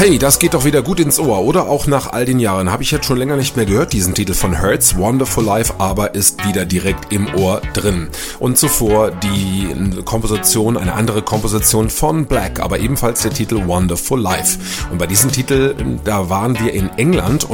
Hey, das geht doch wieder gut ins Ohr, oder? Auch nach all den Jahren habe ich jetzt schon länger nicht mehr gehört, diesen Titel von Hurts, Wonderful Life, aber ist wieder direkt im Ohr drin. Und zuvor die Komposition, eine andere Komposition von Black, aber ebenfalls der Titel Wonderful Life. Und bei diesem Titel, da waren wir in England